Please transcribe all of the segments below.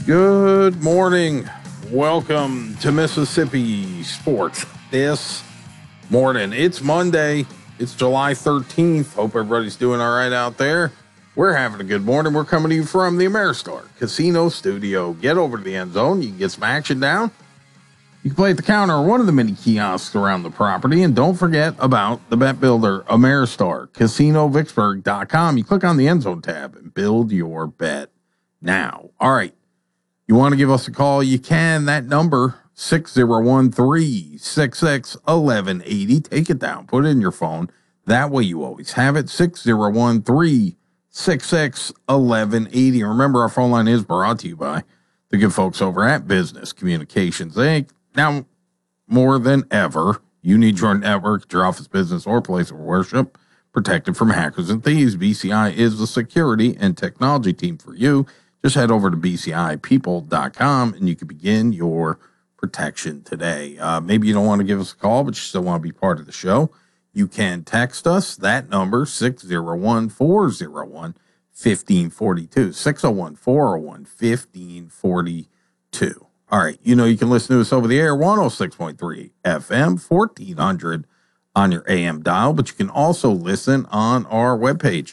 Good morning. Welcome to Mississippi Sports this morning. It's Monday. It's July 13th. Hope everybody's doing all right out there. We're having a good morning. We're coming to you from the Ameristar Casino Studio. Get over to the end zone. You can get some action down. You can play at the counter or one of the many kiosks around the property. And don't forget about the bet builder, Ameristar, CasinoVicksburg.com. You click on the end zone tab and build your bet now. All right. You want to give us a call? You can. That number, 601-366-1180. Take it down. Put it in your phone. That way you always have it. 601-366-1180. Remember, our phone line is brought to you by the good folks over at Business Communications Inc. Now, more than ever, you need your network, your office, business, or place of worship protected from hackers and thieves. BCI is the security and technology team for you. Just head over to bcipeople.com and you can begin your protection today. Maybe you don't want to give us a call, but you still want to be part of the show. You can text us. That number, 601-401-1542. 601-401-1542. All right. You know, you can listen to us over the air, 106.3 FM, 1400 on your AM dial, but you can also listen on our webpage,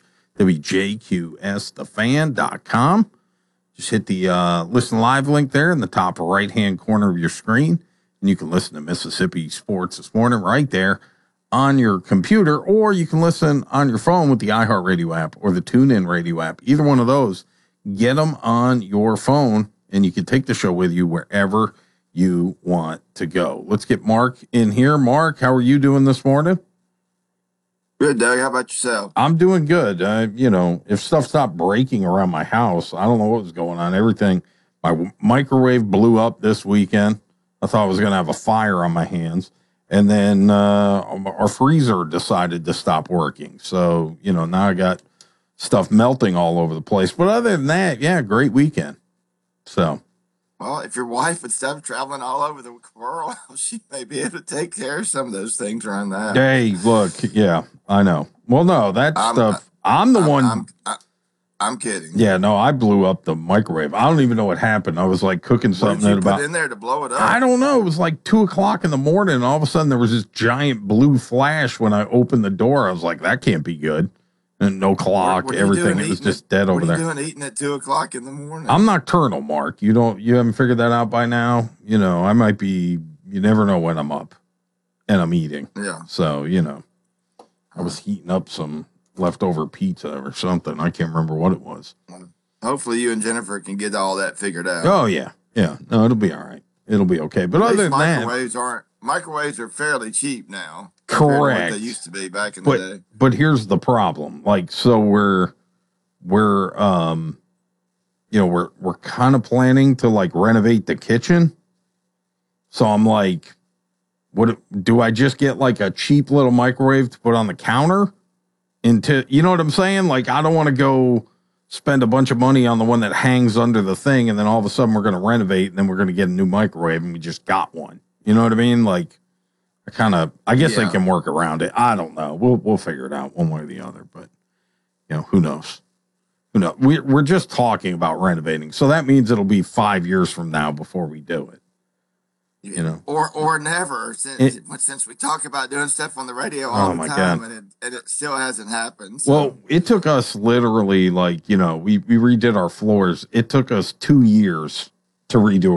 WJQSthefan.com. Just hit the listen live link there in the top right-hand corner of your screen, and you can listen to Mississippi Sports This Morning right there on your computer, or you can listen on your phone with the iHeartRadio app or the TuneIn Radio app. Either one of those, get them on your phone, and you can take the show with you wherever you want to go. Let's get Mark in here. Mark, how are you doing this morning? Good, Doug. How about yourself? I'm doing good. If stuff stopped breaking around my house, I don't know what was going on. Everything, my microwave blew up this weekend. I thought I was going to have a fire on my hands. And then our freezer decided to stop working. So, now I got stuff melting all over the place. But other than that, yeah, great weekend. So. Well, if your wife would stop traveling all over the world, she may be able to take care of some of those things around that. Hey, look, yeah, I know. Well, no, that stuff, I'm kidding. Yeah, no, I blew up the microwave. I don't even know what happened. I was like cooking something. What did you put in there to blow it up? I don't know. It was like 2:00 in the morning, and all of a sudden there was this giant blue flash when I opened the door. I was like, that can't be good. And no clock, what everything. It was just dead over there. What are you doing eating at 2:00 in the morning? I'm nocturnal, Mark. You haven't figured that out by now? I might be, you never know when I'm up and I'm eating. Yeah. So, I was heating up some leftover pizza or something. I can't remember what it was. Hopefully you and Jennifer can get all that figured out. Oh, yeah. Yeah. No, it'll be all right. It'll be okay. But other than that, microwaves are fairly cheap now. Correct. What they used to be back in the day. But here's the problem. So we're kind of planning to renovate the kitchen. So I'm like, what do I just get a cheap little microwave to put on the counter? You know what I'm saying? I don't want to go spend a bunch of money on the one that hangs under the thing, and then all of a sudden we're going to renovate, and then we're going to get a new microwave, and we just got one. You know what I mean? I guess they can work around it. I don't know. We'll figure it out one way or the other, but who knows? We're just talking about renovating. So that means it'll be 5 years from now before we do it. Or never, since we talk about doing stuff on the radio all the time, and it still hasn't happened. So. Well, it took us literally we redid our floors. It took us 2 years to redo